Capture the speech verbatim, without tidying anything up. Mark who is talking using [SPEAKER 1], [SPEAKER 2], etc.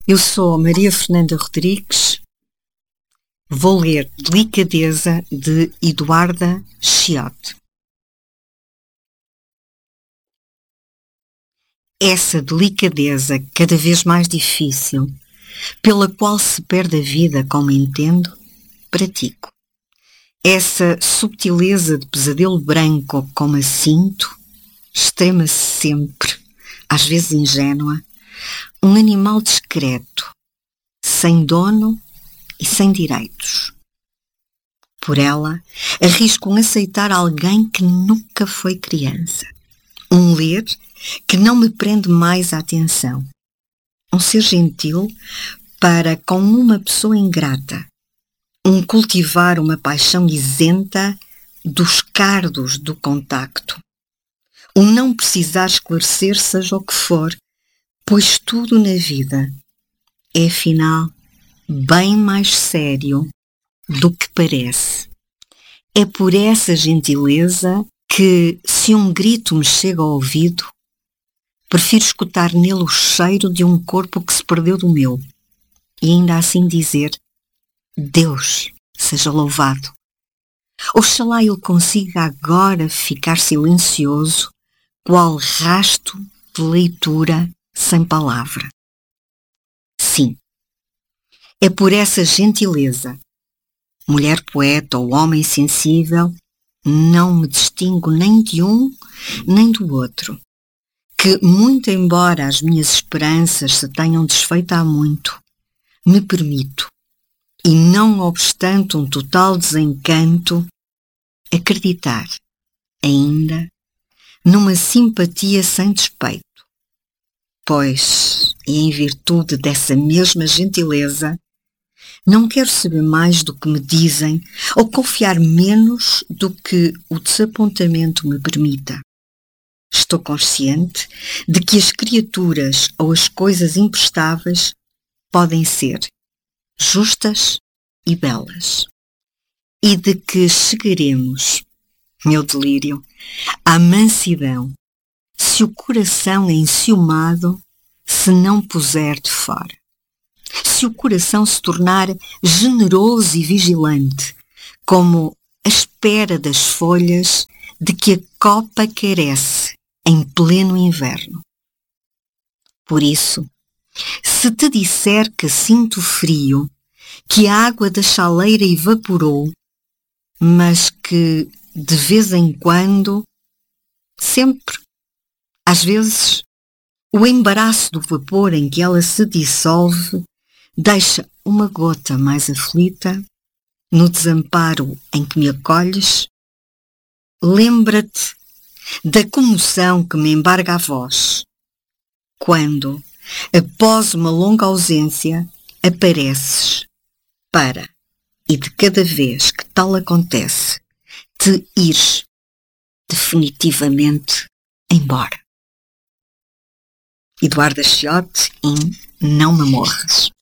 [SPEAKER 1] Eu sou Maria Fernanda Rodrigues, vou ler Delicadeza de Eduarda Chiotte. Essa delicadeza cada vez mais difícil, pela qual se perde a vida como entendo, pratico. Essa subtileza de pesadelo branco como a sinto, extrema-se sempre, às vezes ingênua, um animal discreto, sem dono e sem direitos. Por ela, arrisco um aceitar alguém que nunca foi criança. Um ler que não me prende mais a atenção. Um ser gentil para com uma pessoa ingrata. Um cultivar uma paixão isenta dos cardos do contacto. Um não precisar esclarecer seja o que for, pois tudo na vida é, afinal, bem mais sério do que parece. É por essa gentileza que, se um grito me chega ao ouvido, prefiro escutar nele o cheiro de um corpo que se perdeu do meu e ainda assim dizer: Deus seja louvado. Oxalá ele consiga agora ficar silencioso, qual rasto de leitura sem palavra. Sim, é por essa gentileza, mulher poeta ou homem sensível, não me distingo nem de um nem do outro, que, muito embora as minhas esperanças se tenham desfeito há muito, me permito, e não obstante um total desencanto, acreditar, ainda, numa simpatia sem despeito. Pois, e em virtude dessa mesma gentileza, não quero saber mais do que me dizem ou confiar menos do que o desapontamento me permita. Estou consciente de que as criaturas ou as coisas imprestáveis podem ser justas e belas, e de que chegaremos, meu delírio, à mansidão, se o coração enciumado se não puser de fora. Se o coração se tornar generoso e vigilante, como a espera das folhas de que a copa carece em pleno inverno. Por isso, se te disser que sinto frio, que a água da chaleira evaporou, mas que, de vez em quando, sempre, às vezes, o embaraço do vapor em que ela se dissolve deixa uma gota mais aflita, no desamparo em que me acolhes, lembra-te da comoção que me embarga a voz, quando, após uma longa ausência, apareces para, e de cada vez que tal acontece, te ires definitivamente embora. Eduarda Chiotte em Não Me Morras.